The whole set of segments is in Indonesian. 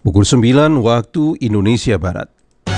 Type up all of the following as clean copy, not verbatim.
Pukul 9 waktu Indonesia Barat.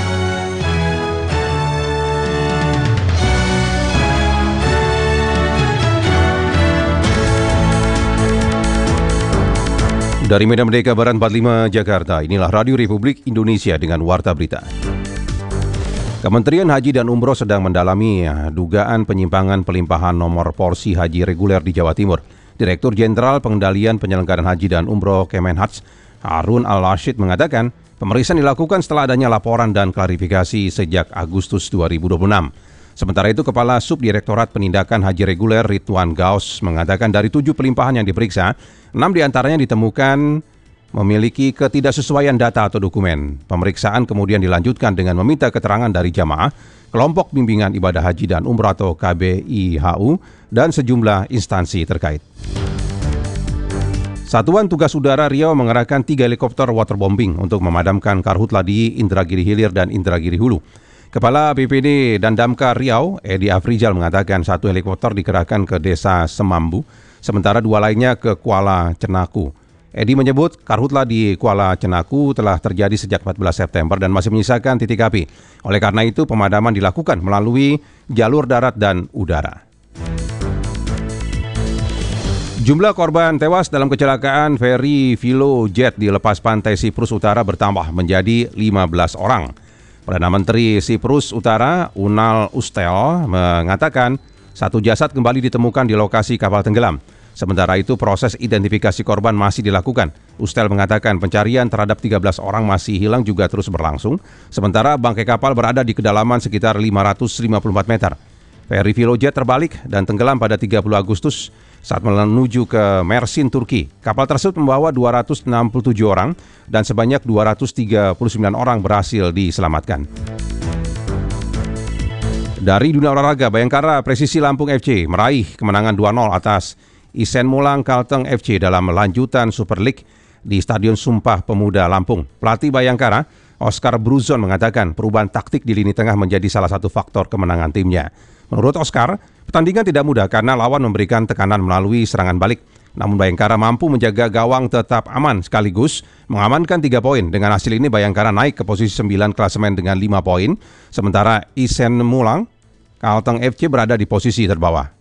Dari Medan Merdeka Barat 45 Jakarta, inilah Radio Republik Indonesia dengan Warta Berita. Kementerian Haji dan Umroh sedang mendalami dugaan penyimpangan pelimpahan nomor porsi haji reguler di Jawa Timur. Direktur Jenderal Pengendalian Penyelenggaraan Haji dan Umroh Kemenhaj, Harun Al-Rashid mengatakan, pemeriksaan dilakukan setelah adanya laporan dan klarifikasi sejak Agustus 2026. Sementara itu, Kepala Subdirektorat Penindakan Haji Reguler Ridwan Gaus mengatakan dari 7 pelimpahan yang diperiksa, 6 diantaranya ditemukan memiliki ketidaksesuaian data atau dokumen. Pemeriksaan kemudian dilanjutkan dengan meminta keterangan dari jamaah, kelompok bimbingan ibadah haji dan umrah atau KBIHU, dan sejumlah instansi terkait. Satuan Tugas Udara Riau mengerahkan 3 helikopter waterbombing untuk memadamkan karhutla di Indragiri Hilir dan Indragiri Hulu. Kepala BPD dan Damkar Riau, Edi Afrizal mengatakan 1 helikopter dikerahkan ke desa Semambu, sementara 2 lainnya ke Kuala Cenaku. Edi menyebut karhutla di Kuala Cenaku telah terjadi sejak 14 September dan masih menyisakan titik api. Oleh karena itu, pemadaman dilakukan melalui jalur darat dan udara. Jumlah korban tewas dalam kecelakaan feri Filojet di lepas pantai Siprus Utara bertambah menjadi 15 orang. Perdana Menteri Siprus Utara, Unal Ustel, mengatakan 1 jasad kembali ditemukan di lokasi kapal tenggelam. Sementara itu, proses identifikasi korban masih dilakukan. Ustel mengatakan pencarian terhadap 13 orang masih hilang juga terus berlangsung, sementara bangkai kapal berada di kedalaman sekitar 554 meter. Feri Filojet terbalik dan tenggelam pada 30 Agustus saat menuju ke Mersin, Turki. Kapal tersebut membawa 267 orang dan sebanyak 239 orang berhasil diselamatkan. Dari dunia olahraga, Bayangkara Presisi Lampung FC meraih kemenangan 2-0 atas Isen Mulang Kalteng FC dalam lanjutan Super League di Stadion Sumpah Pemuda Lampung. Pelatih Bayangkara, Oscar Bruzon, mengatakan perubahan taktik di lini tengah menjadi salah satu faktor kemenangan timnya. Menurut Oscar, pertandingan tidak mudah karena lawan memberikan tekanan melalui serangan balik. Namun Bayangkara mampu menjaga gawang tetap aman sekaligus mengamankan 3 poin. Dengan hasil ini Bayangkara naik ke posisi 9 klasemen dengan 5 poin. Sementara Isen Mulang Kalteng FC berada di posisi terbawah.